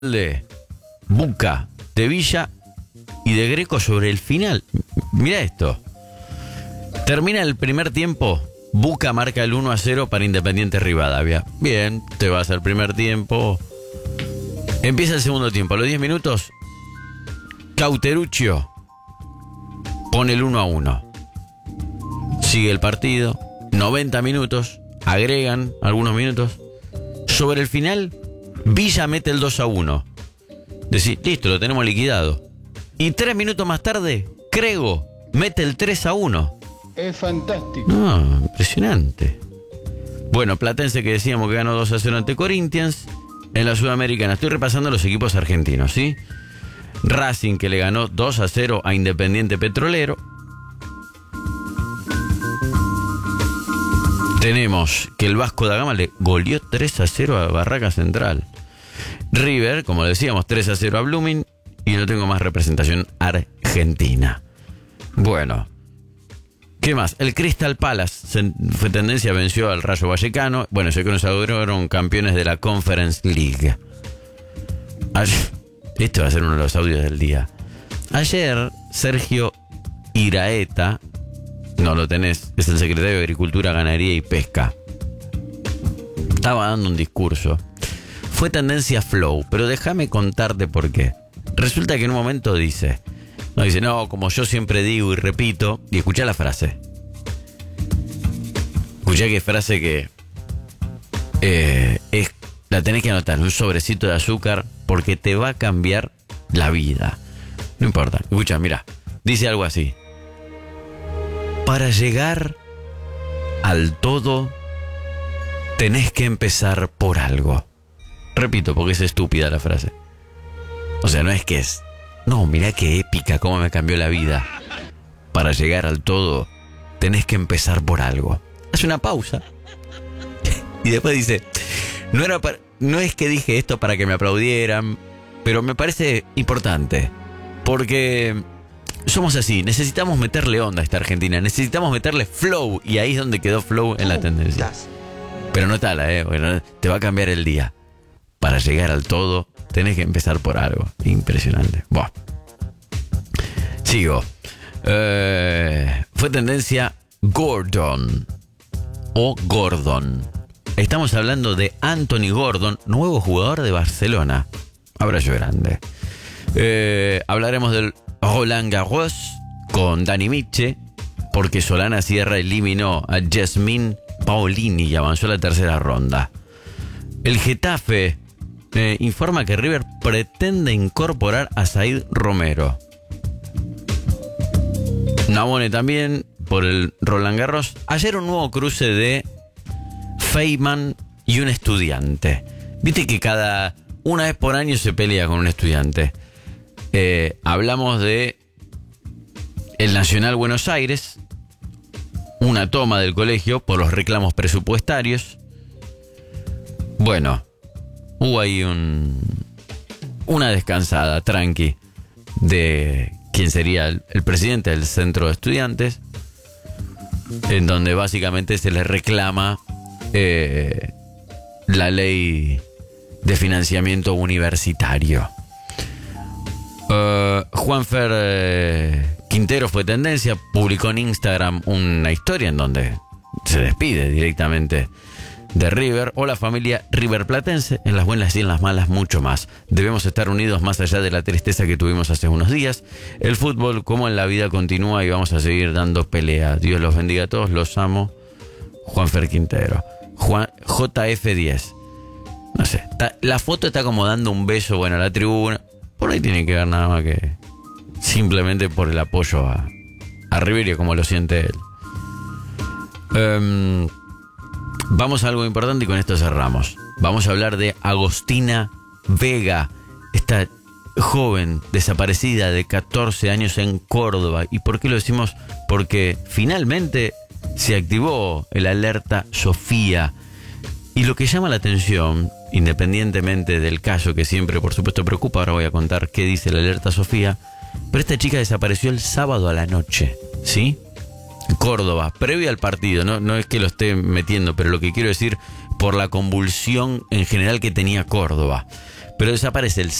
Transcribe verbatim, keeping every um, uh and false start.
de Buca, de Villa y de Greco sobre el final. Mira esto. Termina el primer tiempo. Buca marca el uno a cero para Independiente Rivadavia. Bien, te vas al primer tiempo. Empieza el segundo tiempo. A los diez minutos, Cauteruccio pone el uno a uno. Sigue el partido. noventa minutos. Agregan algunos minutos. Sobre el final, Villa mete el dos a uno. Decís, listo, lo tenemos liquidado. Y tres minutos más tarde, Crego mete el tres a uno. Es fantástico. No, impresionante. Bueno, Platense, que decíamos que ganó dos a cero ante Corinthians. En la Sudamericana, estoy repasando los equipos argentinos, ¿sí? Racing, que le ganó dos a cero a Independiente Petrolero. Tenemos que el Vasco da Gama le goleó tres a cero a Barraca Central. River, como decíamos, tres a cero a Blooming. Y no tengo más representación argentina. Bueno, ¿qué más? El Crystal Palace fue tendencia, venció al Rayo Vallecano. Bueno, se consagraron campeones de la Conference League. Ayer, esto va a ser uno de los audios del día. Ayer, Sergio Iraeta, no lo tenés, es el secretario de Agricultura, Ganadería y Pesca. Estaba dando un discurso. Fue tendencia flow, pero déjame contarte por qué. Resulta que en un momento dice, no dice, no, como yo siempre digo y repito, y escuchá la frase. Escuchá qué frase que eh, es, la tenés que anotar, un sobrecito de azúcar, porque te va a cambiar la vida. No importa, escuchá, mira, dice algo así. Para llegar al todo, tenés que empezar por algo. Repito, porque es estúpida la frase. O sea, no es que es... No, mirá qué épica, cómo me cambió la vida. Para llegar al todo, tenés que empezar por algo. Hace una pausa. Y después dice... No, era para, no es que dije esto para que me aplaudieran, pero me parece importante. Porque somos así, necesitamos meterle onda a esta Argentina. Necesitamos meterle flow. Y ahí es donde quedó flow en la tendencia. Pero no tala, eh. Bueno, te va a cambiar el día. Para llegar al todo, tenés que empezar por algo. Impresionante. Buah. Sigo. Eh, fue tendencia Gordon. O Gordon. Estamos hablando de Anthony Gordon, nuevo jugador de Barcelona. Abrazo grande. Eh, hablaremos del Roland Garros con Dani Miche, porque Solana Sierra eliminó a Jasmine Paolini y avanzó a la tercera ronda. El Getafe Eh, informa que River pretende incorporar a Said Romero. Nabone también por el Roland Garros. Ayer un nuevo cruce de Feynman y un estudiante. Viste que cada una vez por año se pelea con un estudiante. Eh, hablamos de el Nacional Buenos Aires, una toma del colegio por los reclamos presupuestarios. Bueno, hubo ahí un, una descansada, tranqui, de quien sería el, el presidente del centro de estudiantes, en donde básicamente se les reclama eh, la ley de financiamiento universitario. Uh, Juanfer eh, Quintero fue tendencia, publicó en Instagram una historia en donde se despide directamente de River. Hola familia River Platense, en las buenas y en las malas mucho más. Debemos estar unidos más allá de la tristeza que tuvimos hace unos días. El fútbol como en la vida continúa y vamos a seguir dando pelea. Dios los bendiga a todos, los amo. Juanfer Quintero. Juan, J F diez. No sé, está, la foto está como dando un beso, bueno, a la tribuna. Por ahí tiene que ver nada más que simplemente por el apoyo a, a River y como lo siente él. Um, Vamos a algo importante y con esto cerramos. Vamos a hablar de Agostina Vega, esta joven desaparecida de catorce años en Córdoba. ¿Y por qué lo decimos? Porque finalmente se activó el alerta Sofía. Y lo que llama la atención, independientemente del caso que siempre por supuesto preocupa, ahora voy a contar qué dice la alerta Sofía, pero esta chica desapareció el sábado a la noche, ¿sí? Córdoba, previo al partido, no, no es que lo esté metiendo, pero lo que quiero decir, por la convulsión en general que tenía Córdoba. pero desaparece el